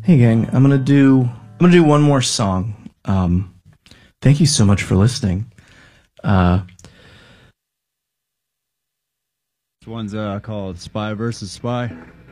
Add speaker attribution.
Speaker 1: Hey gang, I'm gonna do one more song. Thank you so much for listening. Uh,
Speaker 2: This one's called Spy versus Spy.